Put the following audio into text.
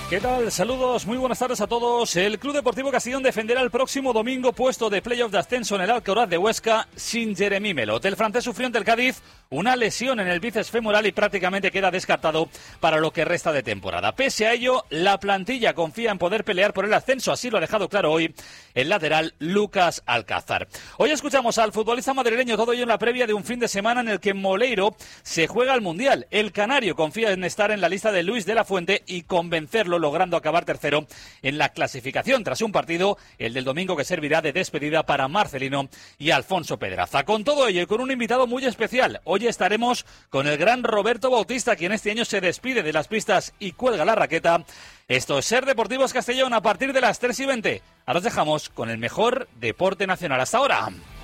¿Qué tal? Saludos, muy buenas tardes a todos. El Club Deportivo Castellón defenderá el próximo domingo puesto de playoff de ascenso en el Alcoraz de Huesca sin Jeremy Melot. El francés sufrió ante el Cádiz una lesión en el bíceps femoral y prácticamente queda descartado para lo que resta de temporada. Pese a ello, la plantilla confía en poder pelear por el ascenso, así lo ha dejado claro hoy el lateral Lucas Alcázar. Hoy escuchamos al futbolista madrileño, todo ello en la previa de un fin de semana en el que Moleiro se juega al Mundial. El canario confía en estar en la lista de Luis de la Fuente y convencerlo, logrando acabar tercero en la clasificación tras un partido, el del domingo, que servirá de despedida para Marcelino y Alfonso Pedraza. Con todo ello y con un invitado muy especial, hoy estaremos con el gran Roberto Bautista, quien este año se despide de las pistas y cuelga la raqueta. Esto es Ser Deportivos Castellón a partir de las 3:20. Ahora os dejamos con el mejor deporte nacional hasta ahora.